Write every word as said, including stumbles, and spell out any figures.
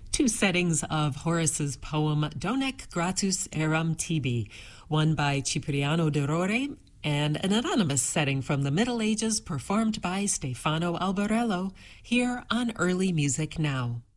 Two settings of Horace's poem Donec Gratus Eram Tibi, one by Cipriano de Rore, and an anonymous setting from the Middle Ages performed by Stefano Albarello, here on Early Music Now.